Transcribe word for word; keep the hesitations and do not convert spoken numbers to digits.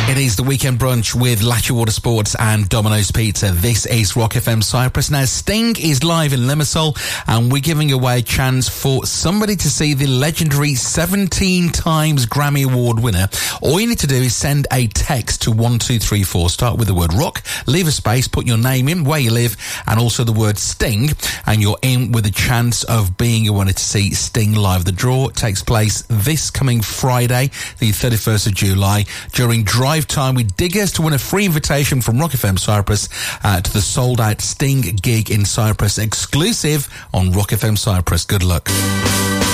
It is the weekend brunch with Latcher Water Sports and Domino's Pizza. This is Rock F M Cyprus. Now, Sting is live in Limassol, and we're giving away a chance for somebody to see the legendary seventeen times Grammy Award winner. All you need to do is send a text to one two three four. Start with the word rock, leave a space, put your name in, where you live, and also the word Sting, and you're in with a chance of being a winner to see Sting live. The draw takes place this coming Friday, the thirty-first of July, during drive time with Diggers, to win a free invitation from Rock F M Cyprus uh, to the sold-out Sting gig in Cyprus, exclusive on Rock F M Cyprus. Good luck.